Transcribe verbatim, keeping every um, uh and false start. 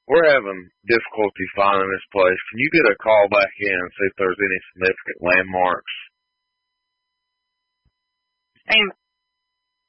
We're having difficulty finding this place. Can you get a call back in and see if there's any significant landmarks